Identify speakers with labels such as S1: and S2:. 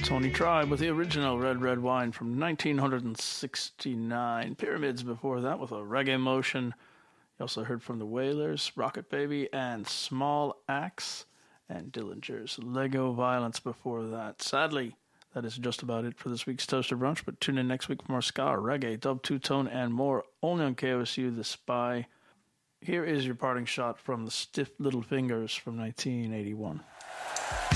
S1: Tony Tribe with the original Red Red Wine from 1969. Pyramids before that with a reggae motion. You also heard from the Wailers, Rocket Baby, and Small Axe, and Dillinger's Lego Violence before that. Sadly, that is just about it for this week's Toaster Brunch, but tune in next week for more ska, reggae, dub, two-tone, and more, only on KOSU The Spy. Here is your parting shot from the Stiff Little Fingers from 1981.